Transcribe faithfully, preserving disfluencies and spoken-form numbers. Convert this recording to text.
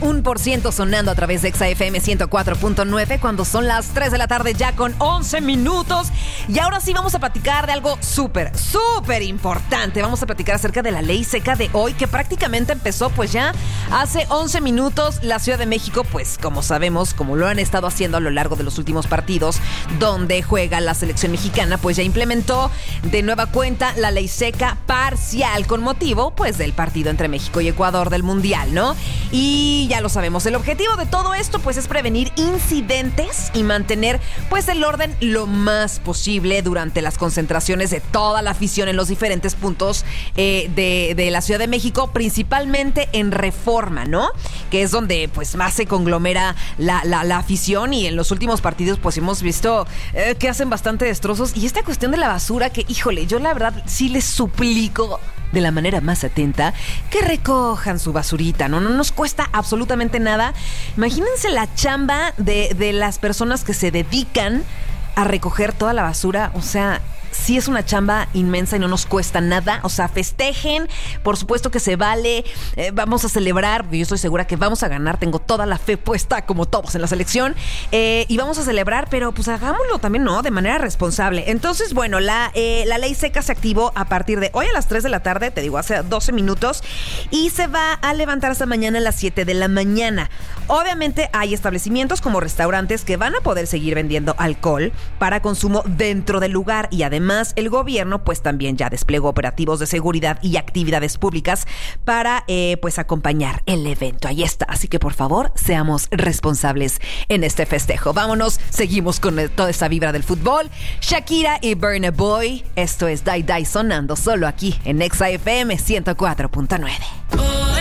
un por ciento sonando a través de Exa F M ciento cuatro punto nueve cuando son las tres de la tarde ya con once minutos. Y ahora sí vamos a platicar de algo súper, súper importante. Vamos a platicar acerca de la ley seca de hoy, que prácticamente empezó pues ya hace once minutos. La Ciudad de México, pues como sabemos, como lo han estado haciendo a lo largo de los últimos partidos donde juega la selección mexicana, pues ya implementó de nueva cuenta la ley seca parcial con motivo pues del partido entre México y Ecuador del Mundial, ¿no? Y ya lo sabemos, el objetivo de todo esto pues es prevenir incidentes y mantener pues el orden lo más posible durante las concentraciones de toda la afición en los diferentes puntos eh, de, de la Ciudad de México, principalmente en Reforma, ¿no? Que es donde pues más se conglomera la, la, la afición, y en los últimos partidos pues hemos visto eh, que hacen bastante destrozos. Y esta cuestión de la basura, que híjole, yo la verdad sí les suplico de la manera más atenta que recojan su basurita, ¿no? No nos cuesta absolutamente nada. Imagínense la chamba de, de las personas que se dedican a recoger toda la basura. O sea, sí es una chamba inmensa y no nos cuesta nada. O sea, festejen, por supuesto que se vale. Eh, vamos a celebrar, yo estoy segura que vamos a ganar. Tengo toda la fe puesta, como todos en la selección. Eh, y vamos a celebrar, pero pues hagámoslo también, ¿no? De manera responsable. Entonces, bueno, la, eh, la ley seca se activó a partir de hoy a las tres de la tarde, te digo, hace doce minutos. Y se va a levantar hasta mañana a las siete de la mañana. Obviamente hay establecimientos como restaurantes que van a poder seguir vendiendo alcohol para consumo dentro del lugar, y además Además, el gobierno pues también ya desplegó operativos de seguridad y actividades públicas para eh, pues acompañar el evento. Ahí está, así que por favor seamos responsables en este festejo. Vámonos, seguimos con toda esa vibra del fútbol. Shakira y Burna Boy, esto es Die Die sonando solo aquí en Exa F M ciento cuatro punto nueve.